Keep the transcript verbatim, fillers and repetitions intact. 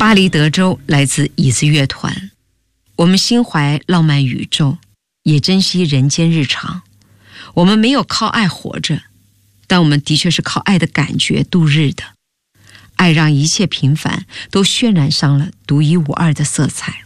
巴黎德州来自椅子乐团。我们心怀浪漫宇宙，也珍惜人间日常。我们没有靠爱活着，但我们的确是靠爱的感觉度日的。爱让一切平凡都渲染上了独一无二的色彩。